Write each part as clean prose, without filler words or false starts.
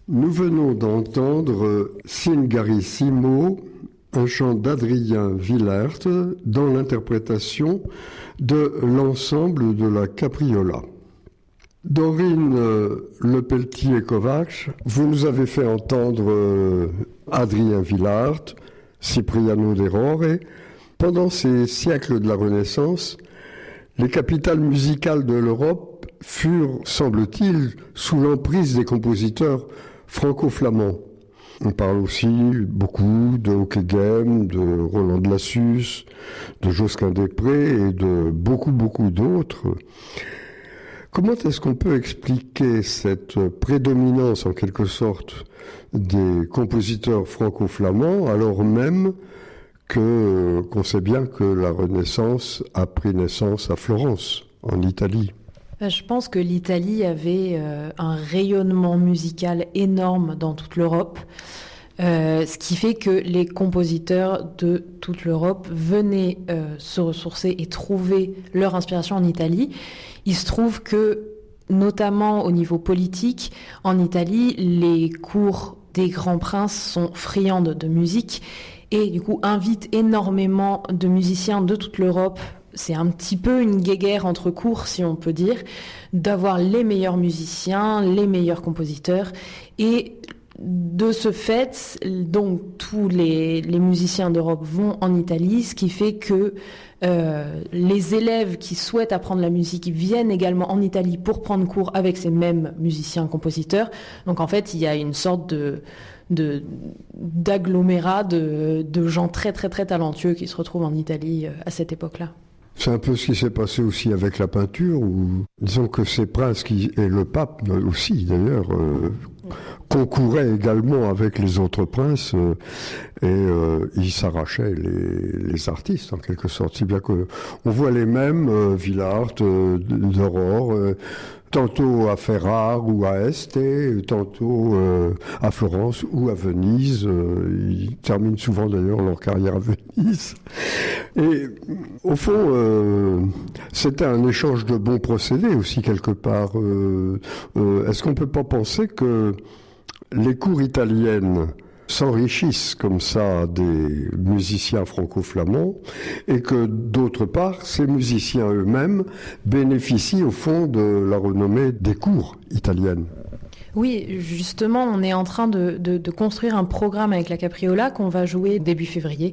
Nous venons d'entendre Singarissimo, un chant d'Adrien Villert dans l'interprétation de l'ensemble de la Capriola. Dorine Lepelletier-Kovacs, vous nous avez fait entendre Adrien Villert, Cipriano d'Errore. Pendant ces siècles de la Renaissance, les capitales musicales de l'Europe furent, semble-t-il, sous l'emprise des compositeurs franco-flamands. On parle aussi beaucoup de Hockeghem, de Roland de Lassus, de Josquin des Prés et de beaucoup d'autres. Comment est-ce qu'on peut expliquer cette prédominance, en quelque sorte, des compositeurs franco-flamands, alors même qu'on sait bien que la Renaissance a pris naissance à Florence, en Italie? Je pense que l'Italie avait un rayonnement musical énorme dans toute l'Europe, ce qui fait que les compositeurs de toute l'Europe venaient se ressourcer et trouver leur inspiration en Italie. Il se trouve que, notamment au niveau politique, en Italie, les cours des grands princes sont friands de musique et du coup invitent énormément de musiciens de toute l'Europe. C'est un petit peu une guéguerre entre cours, si on peut dire, d'avoir les meilleurs musiciens, les meilleurs compositeurs. Et de ce fait, donc tous les musiciens d'Europe vont en Italie, ce qui fait que les élèves qui souhaitent apprendre la musique viennent également en Italie pour prendre cours avec ces mêmes musiciens-compositeurs. Donc en fait, il y a une sorte d'agglomérat de gens très très très talentueux qui se retrouvent en Italie à cette époque-là. C'est un peu ce qui s'est passé aussi avec la peinture, où disons que ces princes, et le pape aussi d'ailleurs, concouraient également avec les autres princes et ils s'arrachaient les artistes en quelque sorte. Si bien qu'on voit les mêmes, Villard, d'Aurore, tantôt à Ferrare ou à Este, tantôt à Florence ou à Venise. Ils terminent souvent d'ailleurs leur carrière à Venise. Et au fond, c'était un échange de bons procédés aussi quelque part. Est-ce qu'on ne peut pas penser que les cours italiennes s'enrichissent comme ça des musiciens franco-flamands et que d'autre part, ces musiciens eux-mêmes bénéficient au fond de la renommée des cours italiennes? Oui, justement, on est en train de construire un programme avec la Capriola qu'on va jouer début février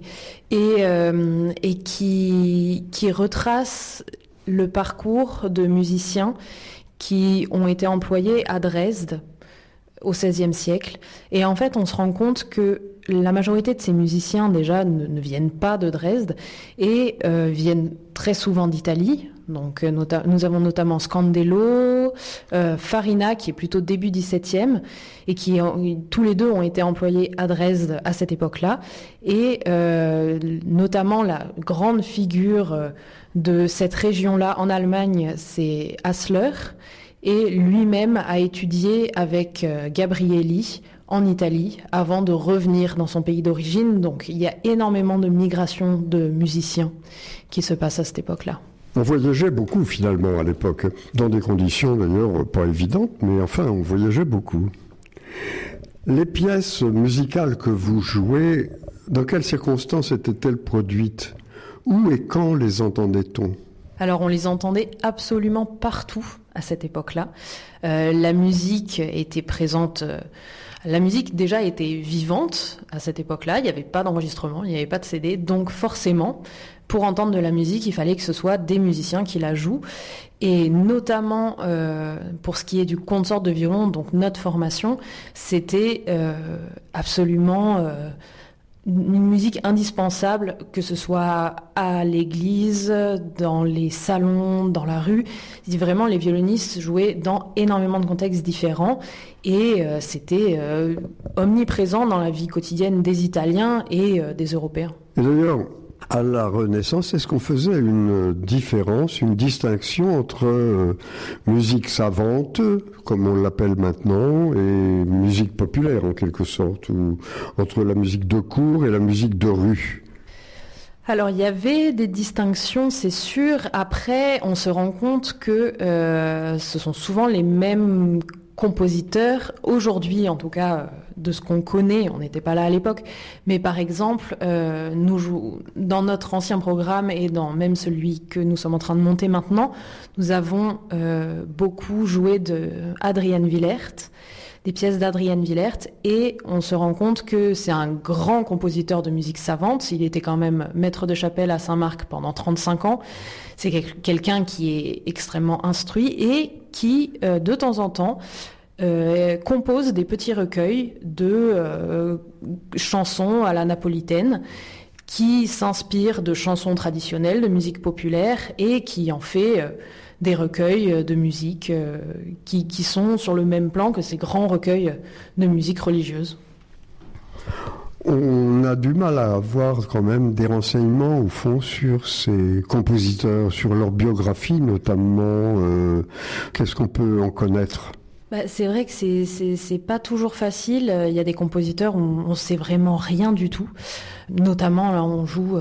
et qui retrace le parcours de musiciens qui ont été employés à Dresde au XVIe siècle. Et en fait, on se rend compte que la majorité de ces musiciens, déjà, ne viennent pas de Dresde et viennent très souvent d'Italie. Donc, nous avons notamment Scandello, Farina, qui est plutôt début XVIIe, et qui tous les deux ont été employés à Dresde à cette époque-là. Et notamment, la grande figure de cette région-là en Allemagne, c'est Hassler. Et lui-même a étudié avec Gabrieli en Italie avant de revenir dans son pays d'origine. Donc il y a énormément de migration de musiciens qui se passe à cette époque-là. On voyageait beaucoup finalement à l'époque, dans des conditions d'ailleurs pas évidentes, mais enfin on voyageait beaucoup. Les pièces musicales que vous jouez, dans quelles circonstances étaient-elles produites? Où et quand les entendait-on? Alors on les entendait absolument partout à cette époque-là. La musique était présente, la musique déjà était vivante à cette époque-là, il n'y avait pas d'enregistrement, il n'y avait pas de CD, donc forcément, pour entendre de la musique, il fallait que ce soit des musiciens qui la jouent. Et notamment pour ce qui est du consort de violon, donc notre formation, c'était absolument une musique indispensable, que ce soit à l'église, dans les salons, dans la rue. Vraiment, les violonistes jouaient dans énormément de contextes différents et c'était omniprésent dans la vie quotidienne des Italiens et des Européens. Et d'ailleurs, à la Renaissance, est-ce qu'on faisait une différence, une distinction entre musique savante, comme on l'appelle maintenant, et musique populaire en quelque sorte, ou entre la musique de cour et la musique de rue? Alors, il y avait des distinctions, c'est sûr. Après, on se rend compte que ce sont souvent les mêmes compositeurs, aujourd'hui en tout cas, de ce qu'on connaît, on n'était pas là à l'époque, mais par exemple, dans notre ancien programme et dans même celui que nous sommes en train de monter maintenant, nous avons beaucoup joué de Adrian Willaert, des pièces d'Adrian Willaert, et on se rend compte que c'est un grand compositeur de musique savante. Il était quand même maître de chapelle à Saint-Marc pendant 35 ans. C'est quelqu'un qui est extrêmement instruit et qui, de temps en temps, compose des petits recueils de chansons à la napolitaine qui s'inspirent de chansons traditionnelles, de musique populaire, et qui en fait des recueils de musique qui sont sur le même plan que ces grands recueils de musique religieuse. On a du mal à avoir quand même des renseignements au fond sur ces compositeurs, sur leur biographie notamment. Qu'est-ce qu'on peut en connaître ? C'est vrai que c'est pas toujours facile. Il y a des compositeurs où on sait vraiment rien du tout. Notamment, là, on joue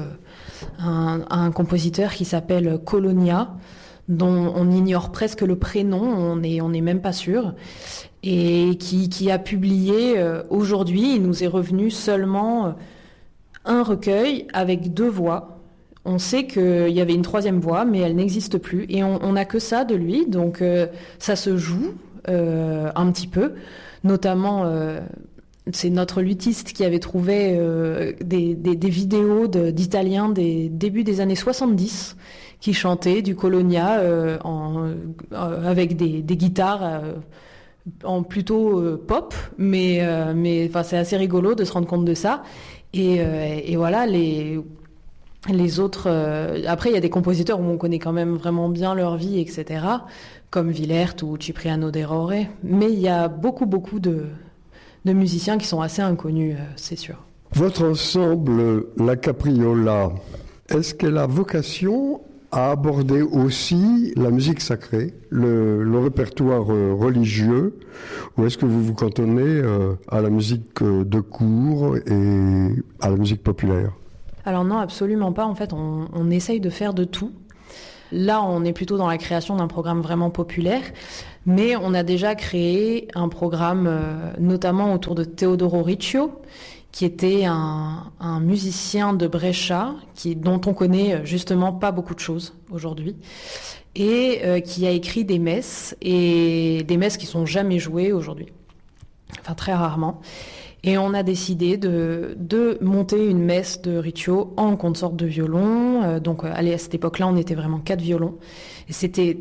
un compositeur qui s'appelle Colonia, dont on ignore presque le prénom, on est même pas sûr, et qui a publié aujourd'hui, il nous est revenu seulement un recueil avec 2 voix. On sait qu'il y avait une 3e voix, mais elle n'existe plus, et on n'a que ça de lui, donc ça se joue un petit peu, notamment... c'est notre luthiste qui avait trouvé des vidéos d'Italiens des débuts des années 70 qui chantaient du Colonia avec des guitares en plutôt pop, mais c'est assez rigolo de se rendre compte de ça. Et voilà, les autres... après, il y a des compositeurs où on connaît quand même vraiment bien leur vie, etc., comme Willaert ou Cipriano d'Errore. Mais il y a beaucoup de musiciens qui sont assez inconnus, c'est sûr. Votre ensemble, la Capriola, est-ce qu'elle a vocation à aborder aussi la musique sacrée, le répertoire religieux, ou est-ce que vous vous cantonnez à la musique de cour et à la musique populaire ? Alors non, absolument pas. En fait, on essaye de faire de tout. Là, on est plutôt dans la création d'un programme vraiment populaire, mais on a déjà créé un programme notamment autour de Teodoro Riccio, qui était un musicien de Brescia, dont on connaît justement pas beaucoup de choses aujourd'hui, et qui a écrit des messes, et des messes qui sont jamais jouées aujourd'hui, enfin très rarement. Et on a décidé de monter une messe de Riccio en consorte de violon. Donc, à cette époque-là, on était vraiment 4 violons. Et c'était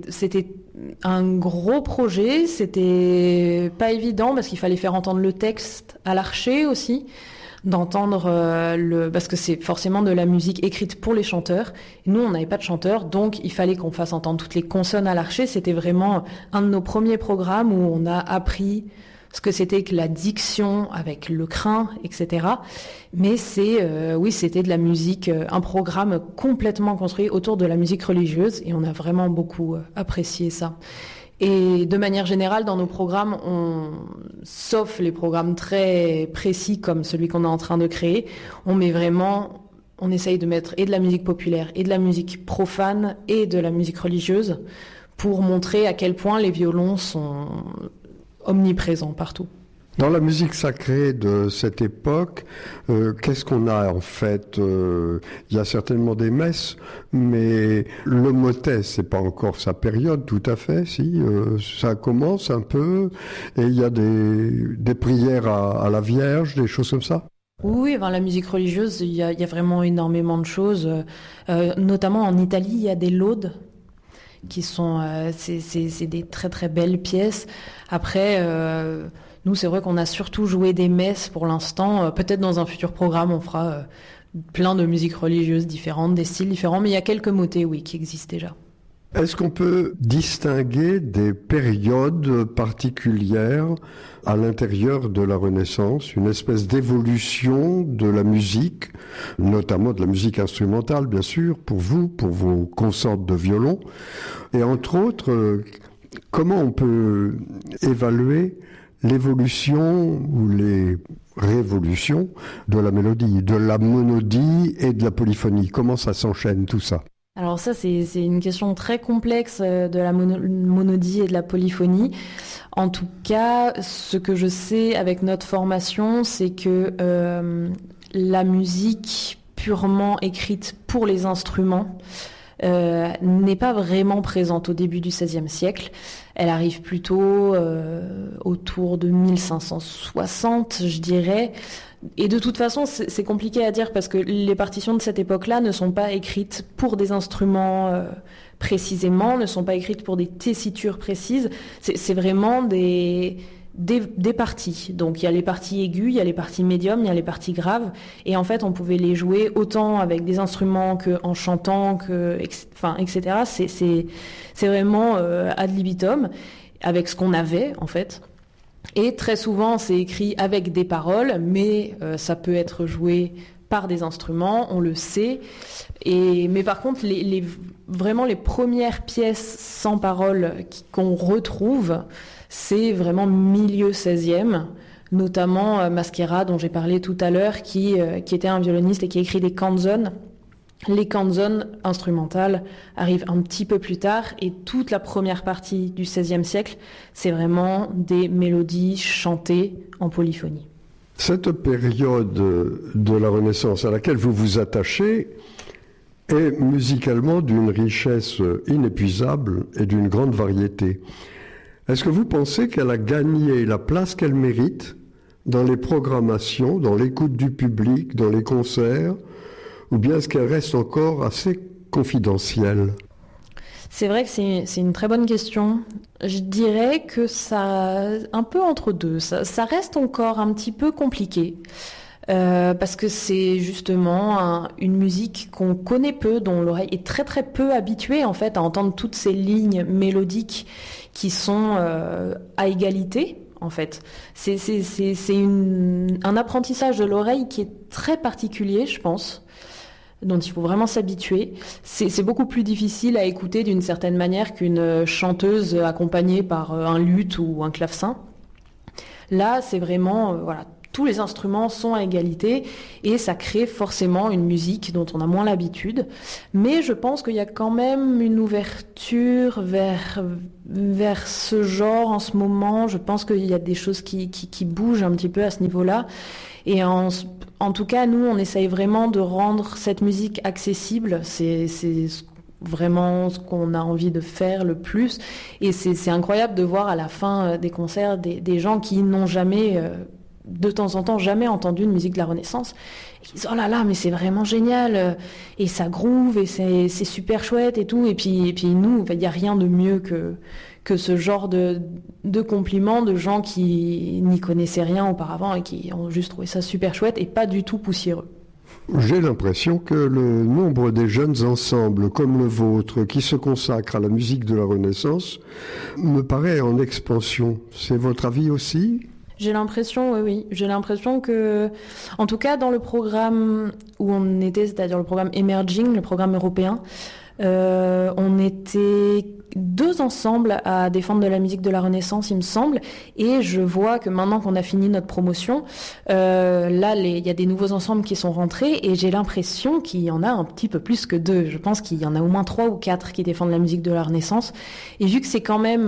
un gros projet. C'était pas évident parce qu'il fallait faire entendre le texte à l'archer aussi, d'entendre parce que c'est forcément de la musique écrite pour les chanteurs. Et nous, on n'avait pas de chanteurs, donc il fallait qu'on fasse entendre toutes les consonnes à l'archer. C'était vraiment un de nos premiers programmes où on a appris ce que c'était que la diction avec le crin, etc. Mais c'était de la musique, un programme complètement construit autour de la musique religieuse, et on a vraiment beaucoup apprécié ça. Et de manière générale, dans nos programmes, sauf les programmes très précis comme celui qu'on est en train de créer, on essaye de mettre et de la musique populaire, et de la musique profane, et de la musique religieuse, pour montrer à quel point les violons sont omniprésent partout. Dans la musique sacrée de cette époque, qu'est-ce qu'on a en fait ? Il y a certainement des messes, mais le motet, c'est pas encore sa période tout à fait, si ça commence un peu, et il y a des prières à la Vierge, des choses comme ça. Oui, la musique religieuse, il y a vraiment énormément de choses, notamment en Italie, il y a des laudes qui sont c'est des très très belles pièces. Après nous, c'est vrai qu'on a surtout joué des messes pour l'instant. Peut-être dans un futur programme on fera plein de musiques religieuses différentes, des styles différents, mais il y a quelques motets qui existent déjà. Est-ce qu'on peut distinguer des périodes particulières à l'intérieur de la Renaissance, une espèce d'évolution de la musique, notamment de la musique instrumentale, bien sûr, pour vous, pour vos consortes de violon, et entre autres, comment on peut évaluer l'évolution ou les révolutions de la mélodie, de la monodie et de la polyphonie? Comment ça s'enchaîne tout ça? Alors ça, c'est une question très complexe de la monodie et de la polyphonie. En tout cas, ce que je sais avec notre formation, c'est que la musique purement écrite pour les instruments n'est pas vraiment présente au début du XVIe siècle. Elle arrive plutôt autour de 1560, je dirais. Et de toute façon, c'est compliqué à dire parce que les partitions de cette époque-là ne sont pas écrites pour des instruments précisément, ne sont pas écrites pour des tessitures précises. C'est vraiment des parties. Donc il y a les parties aiguës, il y a les parties médiums, il y a les parties graves. Et en fait, on pouvait les jouer autant avec des instruments qu'en chantant, etc. C'est vraiment ad libitum, avec ce qu'on avait en fait. Et très souvent, c'est écrit avec des paroles, mais ça peut être joué par des instruments, on le sait. Mais par contre, vraiment les premières pièces sans paroles qu'on retrouve, c'est vraiment milieu 16e, notamment Masquera, dont j'ai parlé tout à l'heure, qui était un violoniste et qui a écrit des canzons. Les canzons instrumentales arrivent un petit peu plus tard et toute la première partie du XVIe siècle, c'est vraiment des mélodies chantées en polyphonie. Cette période de la Renaissance à laquelle vous vous attachez est musicalement d'une richesse inépuisable et d'une grande variété. Est-ce que vous pensez qu'elle a gagné la place qu'elle mérite dans les programmations, dans l'écoute du public, dans les concerts, ou bien est-ce qu'elle reste encore assez confidentielle ? C'est vrai que c'est une très bonne question. Je dirais que ça, un peu entre deux, ça reste encore un petit peu compliqué. Parce que c'est justement une musique qu'on connaît peu, dont l'oreille est très très peu habituée en fait à entendre toutes ces lignes mélodiques qui sont à égalité. En fait, c'est un apprentissage de l'oreille qui est très particulier, je pense, dont il faut vraiment s'habituer. C'est beaucoup plus difficile à écouter d'une certaine manière qu'une chanteuse accompagnée par un luth ou un clavecin. Là, c'est vraiment, voilà, tous les instruments sont à égalité et ça crée forcément une musique dont on a moins l'habitude. Mais je pense qu'il y a quand même une ouverture vers ce genre en ce moment. Je pense qu'il y a des choses qui bougent un petit peu à ce niveau-là. Et en tout cas, nous, on essaye vraiment de rendre cette musique accessible. C'est vraiment ce qu'on a envie de faire le plus. Et c'est incroyable de voir à la fin des concerts des gens qui n'ont jamais, de temps en temps, jamais entendu une musique de la Renaissance. Et qui disent « Oh là là, mais c'est vraiment génial !» Et ça groove, et c'est super chouette et tout. Et puis nous, il n'y a rien de mieux que ce genre de compliments de gens qui n'y connaissaient rien auparavant et qui ont juste trouvé ça super chouette et pas du tout poussiéreux. J'ai l'impression que le nombre des jeunes ensembles comme le vôtre qui se consacrent à la musique de la Renaissance me paraît en expansion. C'est votre avis aussi ? J'ai l'impression, oui. J'ai l'impression que, en tout cas dans le programme où on était, c'est-à-dire le programme Emerging, le programme européen, on était 2 ensembles à défendre de la musique de la Renaissance, il me semble, et je vois que maintenant qu'on a fini notre promotion, là, il y a des nouveaux ensembles qui sont rentrés, et j'ai l'impression qu'il y en a un petit peu plus que 2. Je pense qu'il y en a au moins 3 ou 4 qui défendent la musique de la Renaissance, et vu que c'est quand même...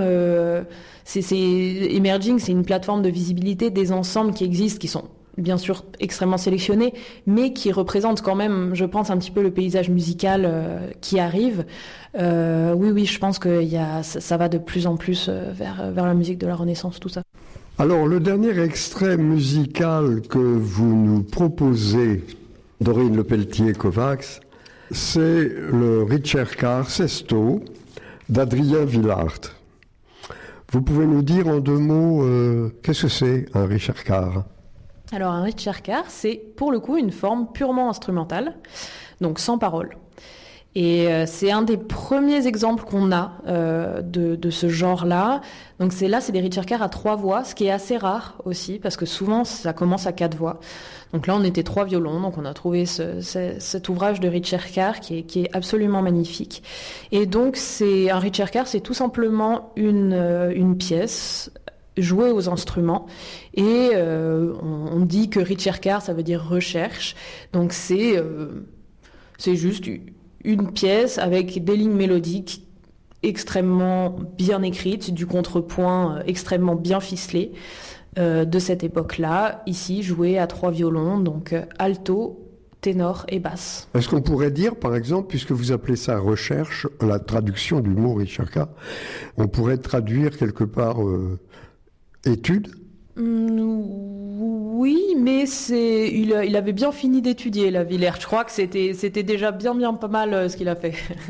Emerging, c'est une plateforme de visibilité des ensembles qui existent, qui sont bien sûr extrêmement sélectionnés, mais qui représentent quand même, je pense, un petit peu le paysage musical qui arrive. Oui, je pense que ça va de plus en plus vers la musique de la Renaissance, tout ça. Alors, le dernier extrait musical que vous nous proposez, Dorine Lepelletier-Kovacs, c'est le Ricercar Sesto d'Adrien Willaert. Vous pouvez nous dire en 2 mots qu'est-ce que c'est un Ricercar ? Alors un Ricercar, c'est pour le coup une forme purement instrumentale, donc sans parole. Et c'est un des premiers exemples qu'on a de ce genre-là. Donc c'est des Ricercars à 3 voix, ce qui est assez rare aussi, parce que souvent ça commence à 4 voix. Donc là on était 3 violons, donc on a trouvé cet ouvrage de Ricercar qui est absolument magnifique. Et donc un Ricercar, c'est tout simplement une pièce jouée aux instruments, et on dit que Ricercar ça veut dire recherche, donc c'est juste une pièce avec des lignes mélodiques extrêmement bien écrites, du contrepoint extrêmement bien ficelé de cette époque-là, ici joué à 3 violons, donc alto, ténor et basse. Est-ce qu'on pourrait dire, par exemple, puisque vous appelez ça recherche, la traduction du mot ricerca, on pourrait traduire quelque part étude? Oui, mais il avait bien fini d'étudier, la Willaert. Je crois que c'était déjà bien pas mal ce qu'il a fait.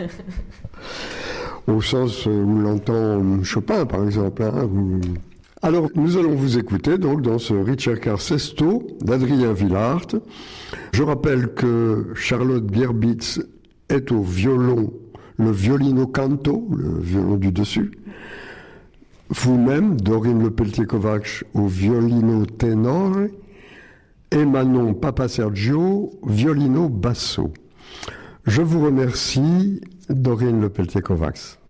Au sens où l'entend Chopin, par exemple. Alors, nous allons vous écouter donc dans ce Ricercar Sesto d'Adrien Willaert. Je rappelle que Charlotte Gerbitz est au violon, le violino canto, le violon du dessus. Vous-même, Dorine Lepelletier-Kovacs, au violino tenore, et Manon Papasergio, violino basso. Je vous remercie, Dorine Lepelletier-Kovacs.